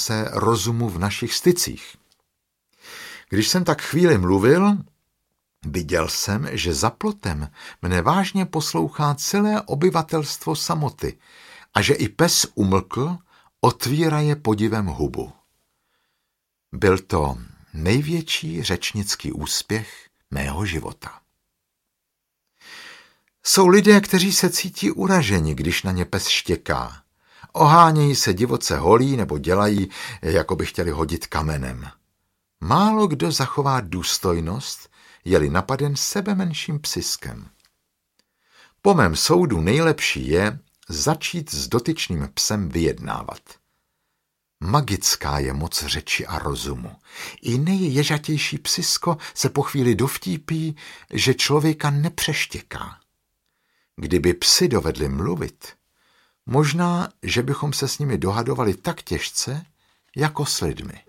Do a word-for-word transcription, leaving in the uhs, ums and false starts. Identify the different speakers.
Speaker 1: se rozumu v našich stycích. Když jsem tak chvíli mluvil, viděl jsem, že za plotem mne vážně poslouchá celé obyvatelstvo samoty a že i pes umlkl, otvíraje podivem hubu. Byl to největší řečnický úspěch mého života. Jsou lidé, kteří se cítí uraženi, když na ně pes štěká. Ohánějí se divoce holí nebo dělají, jako by chtěli hodit kamenem. Málo kdo zachová důstojnost, je-li napaden sebemenším psiskem. Po mém soudu nejlepší je začít s dotyčným psem vyjednávat. Magická je moc řeči a rozumu. I nejježatější psisko se po chvíli dovtípí, že člověka nepřeštěká. Kdyby psi dovedli mluvit, možná, že bychom se s nimi dohadovali tak těžce, jako s lidmi.